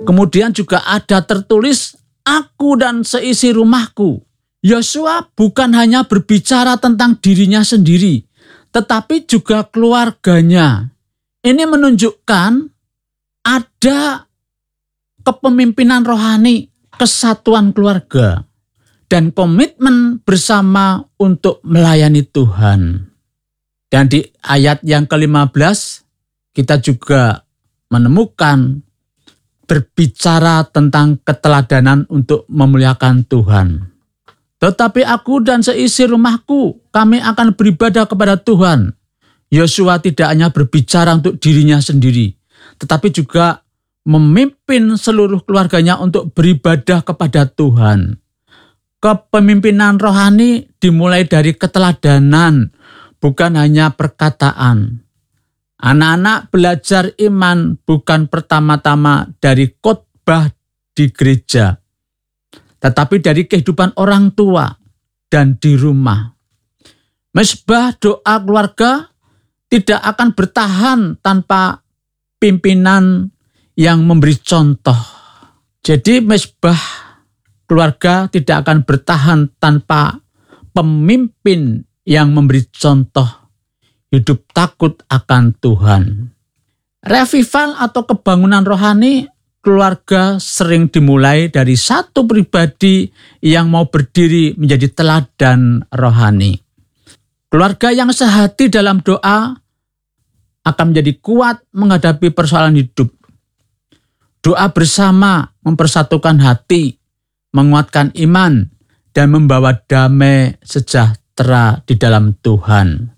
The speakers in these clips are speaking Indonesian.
Kemudian juga ada tertulis, aku dan seisi rumahku. Yosua bukan hanya berbicara tentang dirinya sendiri, tetapi juga keluarganya. Ini menunjukkan ada kepemimpinan rohani, kesatuan keluarga, dan komitmen bersama untuk melayani Tuhan. Dan di ayat yang ke-15, kita juga menemukan berbicara tentang keteladanan untuk memuliakan Tuhan. Tetapi aku dan seisi rumahku, kami akan beribadah kepada Tuhan. Yosua tidak hanya berbicara untuk dirinya sendiri, tetapi juga memimpin seluruh keluarganya untuk beribadah kepada Tuhan. Kepemimpinan rohani dimulai dari keteladanan, bukan hanya perkataan. Anak-anak belajar iman bukan pertama-tama dari khotbah di gereja, tetapi dari kehidupan orang tua dan di rumah. Mezbah doa keluarga tidak akan bertahan tanpa pimpinan yang memberi contoh. Jadi mezbah keluarga tidak akan bertahan tanpa pemimpin yang memberi contoh hidup takut akan Tuhan. Revival atau kebangunan rohani keluarga sering dimulai dari satu pribadi yang mau berdiri menjadi teladan rohani. Keluarga yang sehati dalam doa akan menjadi kuat menghadapi persoalan hidup. Doa bersama mempersatukan hati, menguatkan iman, dan membawa damai sejahtera di dalam Tuhan.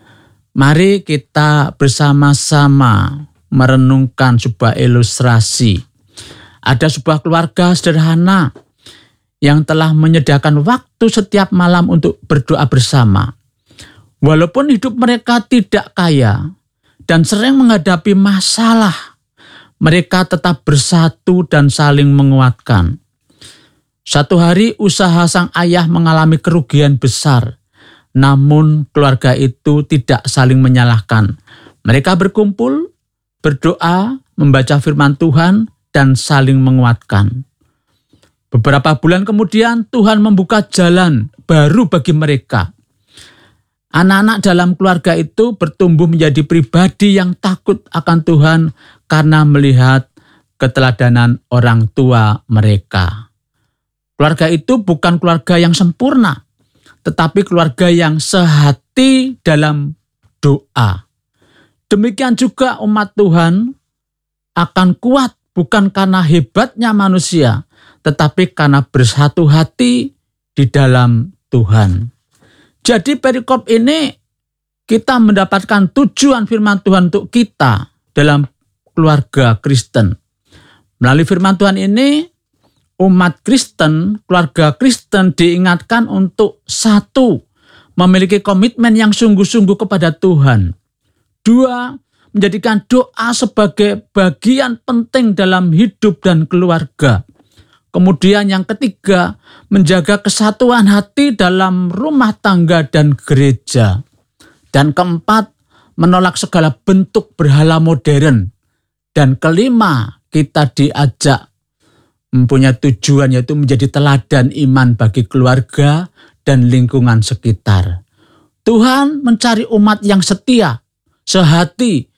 Mari kita bersama-sama merenungkan sebuah ilustrasi. Ada sebuah keluarga sederhana yang telah menyediakan waktu setiap malam untuk berdoa bersama. Walaupun hidup mereka tidak kaya dan sering menghadapi masalah, mereka tetap bersatu dan saling menguatkan. Suatu hari usaha sang ayah mengalami kerugian besar, namun keluarga itu tidak saling menyalahkan. Mereka berkumpul, berdoa, membaca firman Tuhan, dan saling menguatkan. Beberapa bulan kemudian Tuhan membuka jalan baru bagi mereka. Anak-anak dalam keluarga itu bertumbuh menjadi pribadi yang takut akan Tuhan karena melihat keteladanan orang tua mereka. Keluarga itu bukan keluarga yang sempurna, tetapi keluarga yang sehati dalam doa. Demikian juga umat Tuhan akan kuat bukan karena hebatnya manusia, tetapi karena bersatu hati di dalam Tuhan. Jadi perikop ini kita mendapatkan tujuan firman Tuhan untuk kita dalam keluarga Kristen. Melalui firman Tuhan ini, umat Kristen, keluarga Kristen diingatkan untuk satu, memiliki komitmen yang sungguh-sungguh kepada Tuhan. Dua, menjadikan doa sebagai bagian penting dalam hidup dan keluarga. Kemudian yang ketiga, menjaga kesatuan hati dalam rumah tangga dan gereja. Dan keempat, menolak segala bentuk berhala modern. Dan kelima, kita diajak mempunyai tujuan yaitu menjadi teladan iman bagi keluarga dan lingkungan sekitar. Tuhan mencari umat yang setia, sehati,